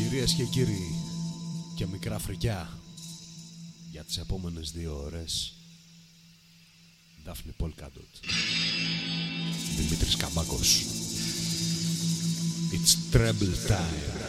Κυρίες και κύριοι, και μικρά φρικιά για τις επόμενες 2 ώρες. Δάφνη Πολκάντοτ, Δημήτρης Καμπάκος. It's treble time.